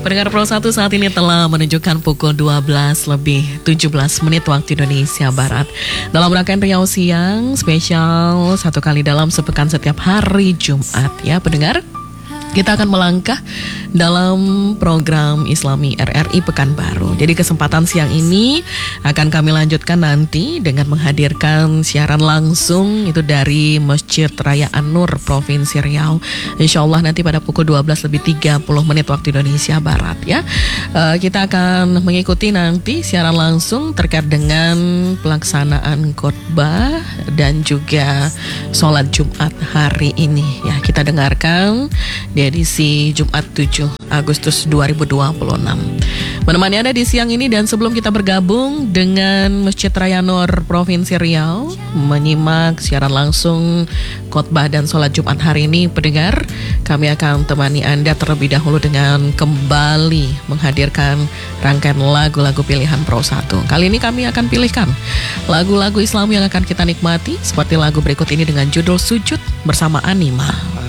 Pendengar Pro 1 saat ini telah menunjukkan pukul 12 lebih 17 menit waktu Indonesia Barat. Dalam rangkaian Riau Siang spesial satu kali dalam sepekan setiap hari Jumat ya pendengar. Kita akan melangkah dalam program Islami RRI Pekanbaru. Jadi kesempatan siang ini akan kami lanjutkan nanti dengan menghadirkan siaran langsung itu dari Masjid Raya An-Nur Provinsi Riau. Insya Allah nanti pada pukul 12 lebih 30 menit waktu Indonesia Barat ya. Kita akan mengikuti nanti siaran langsung terkait dengan pelaksanaan khotbah dan juga sholat Jumat hari ini ya. Kita dengarkan di edisi Jumat 7 Agustus 2026. Menemani Anda di siang ini dan sebelum kita bergabung dengan Masjid Raya Nur Provinsi Riau menyimak siaran langsung khotbah dan sholat Jumat hari ini, pendengar, kami akan temani Anda terlebih dahulu dengan kembali menghadirkan rangkaian lagu-lagu pilihan Pro 1. Kali ini kami akan pilihkan lagu-lagu Islam yang akan kita nikmati seperti lagu berikut ini dengan judul Sujud bersama Anima.